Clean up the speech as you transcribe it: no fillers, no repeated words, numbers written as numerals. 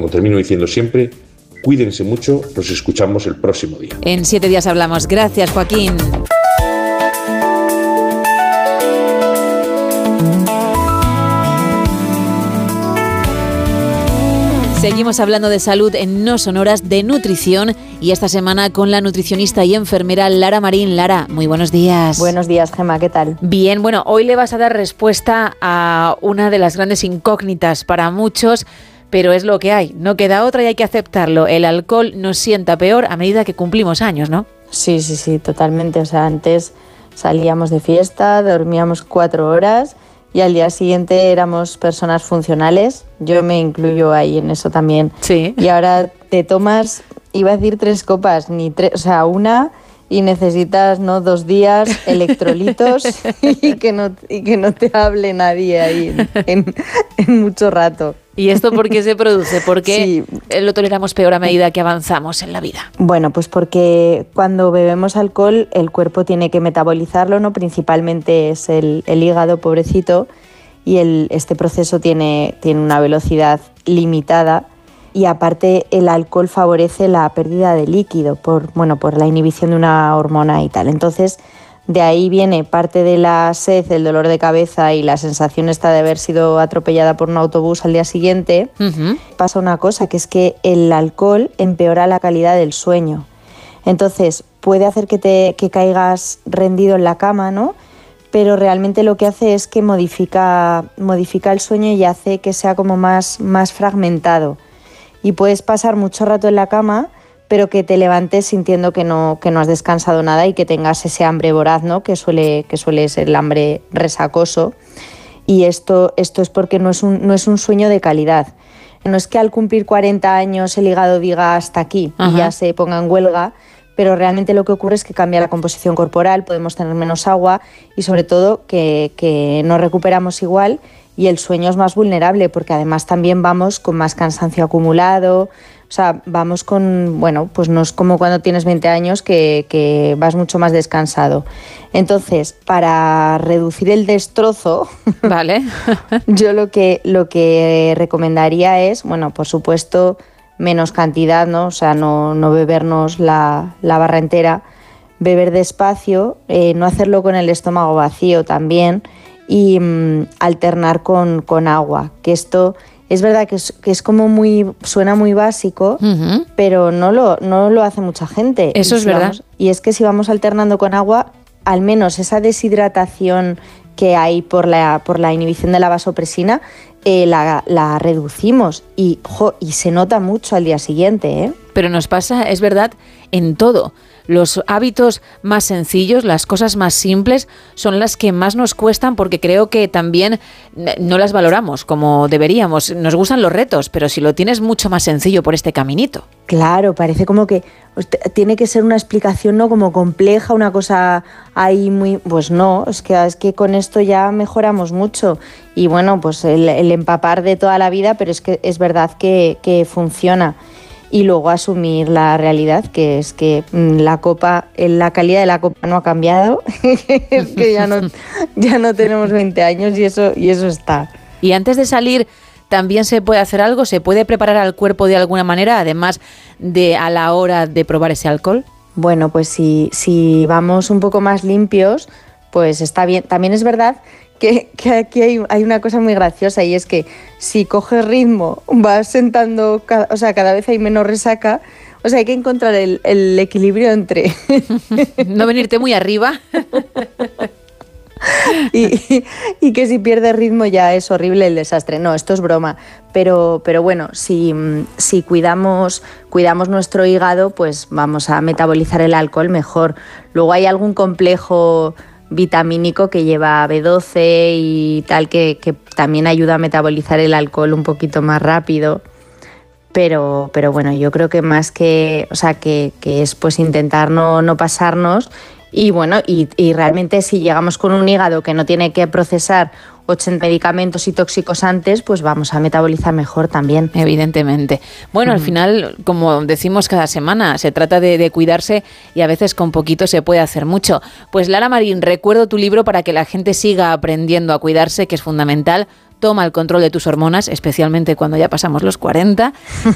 como termino diciendo siempre, cuídense mucho, nos escuchamos el próximo día. En 7 días hablamos. Gracias, Joaquín. Seguimos hablando de salud en No Sonoras, de nutrición, y esta semana con la nutricionista y enfermera Lara Marín. Lara, muy buenos días. Buenos días, Gemma, ¿qué tal? Bien, bueno, hoy le vas a dar respuesta a una de las grandes incógnitas para muchos, pero es lo que hay, no queda otra y hay que aceptarlo. El alcohol nos sienta peor a medida que cumplimos años, ¿no? Sí, totalmente. O sea, antes salíamos de fiesta, dormíamos 4 horas y al día siguiente éramos personas funcionales. Yo me incluyo ahí en eso también. Sí. Y ahora te tomas, iba a decir 3 copas, ni 3, o sea, una, y necesitas, ¿no?, 2 días, electrolitos y que no te hable nadie ahí en mucho rato. ¿Y esto por qué se produce? ¿Por qué lo toleramos peor a medida que avanzamos en la vida? Bueno, pues porque cuando bebemos alcohol el cuerpo tiene que metabolizarlo, ¿no? Principalmente es el hígado, pobrecito, y este proceso tiene una velocidad limitada, y aparte el alcohol favorece la pérdida de líquido por la inhibición de una hormona y tal. Entonces, de ahí viene parte de la sed, el dolor de cabeza y la sensación esta de haber sido atropellada por un autobús al día siguiente. Uh-huh. Pasa una cosa, que es que el alcohol empeora la calidad del sueño. Entonces, puede hacer que caigas rendido en la cama, ¿no? Pero realmente lo que hace es que modifica el sueño y hace que sea como más fragmentado. Y puedes pasar mucho rato en la cama, pero que te levantes sintiendo que no has descansado nada y que tengas ese hambre voraz, ¿no?, que suele ser el hambre resacoso. Y esto es porque no es un sueño de calidad. No es que al cumplir 40 años el hígado diga hasta aquí y ya se ponga en huelga, pero realmente lo que ocurre es que cambia la composición corporal, podemos tener menos agua y sobre todo que no recuperamos igual, y el sueño es más vulnerable porque además también vamos con más cansancio acumulado. O sea, vamos pues no es como cuando tienes 20 años que vas mucho más descansado. Entonces, para reducir el destrozo, vale. yo lo que recomendaría es, por supuesto, menos cantidad, ¿no? O sea, no bebernos la barra entera, beber despacio, no hacerlo con el estómago vacío también, y alternar con agua, que esto es verdad que es como suena muy básico, uh-huh, pero no lo hace mucha gente. Eso es verdad. Y es que si vamos alternando con agua, al menos esa deshidratación que hay por la inhibición de la vasopresina, la reducimos y se nota mucho al día siguiente, ¿eh? Pero nos pasa, es verdad, en todo. Los hábitos más sencillos, las cosas más simples, son las que más nos cuestan porque creo que también no las valoramos como deberíamos. Nos gustan los retos, pero si lo tienes mucho más sencillo por este caminito. Claro, parece como que tiene que ser una explicación, ¿no?, como compleja, una cosa ahí muy... Pues no, es que con esto ya mejoramos mucho. Y bueno, pues el empapar de toda la vida, pero es que es verdad que funciona. Y luego asumir la realidad, que es que la calidad de la copa no ha cambiado, es que ya no tenemos 20 años y eso está. Y antes de salir, ¿también se puede hacer algo? ¿Se puede preparar al cuerpo de alguna manera, además de a la hora de probar ese alcohol? Bueno, pues si vamos un poco más limpios, pues está bien. También es verdad que aquí hay una cosa muy graciosa, y es que si coges ritmo, vas sentando, cada vez hay menos resaca. O sea, hay que encontrar el equilibrio entre... No venirte muy arriba. y que si pierdes ritmo ya es horrible el desastre. No, esto es broma. Pero bueno, si cuidamos nuestro hígado, pues vamos a metabolizar el alcohol mejor. Luego hay algún complejo vitamínico que lleva B12 y tal, que también ayuda a metabolizar el alcohol un poquito más rápido. Pero bueno, yo creo que más que es pues intentar no pasarnos. Y bueno, y realmente si llegamos con un hígado que no tiene que procesar 80 medicamentos y tóxicos antes, pues vamos a metabolizar mejor también. Evidentemente. Bueno, al final, como decimos cada semana, se trata de cuidarse, y a veces con poquito se puede hacer mucho. Pues Lara Marín, recuerdo tu libro para que la gente siga aprendiendo a cuidarse, que es fundamental. Toma el control de tus hormonas, especialmente cuando ya pasamos los 40.